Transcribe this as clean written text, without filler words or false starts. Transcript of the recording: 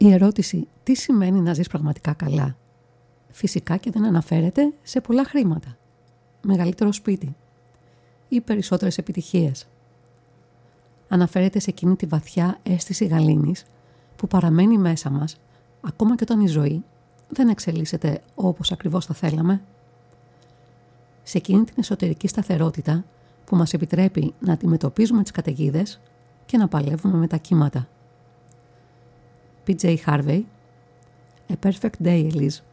Η ερώτηση «τι σημαίνει να ζεις πραγματικά καλά» φυσικά και δεν αναφέρεται σε πολλά χρήματα, μεγαλύτερο σπίτι ή περισσότερες επιτυχίες. Αναφέρεται σε εκείνη τη βαθιά αίσθηση γαλήνης που παραμένει μέσα μας ακόμα και όταν η ζωή δεν εξελίσσεται όπως ακριβώς θα θέλαμε. Σε εκείνη την εσωτερική σταθερότητα που μας επιτρέπει να αντιμετωπίζουμε τις καταιγίδες και να παλεύουμε με τα κύματα. PJ Harvey, A Perfect Day, Elise.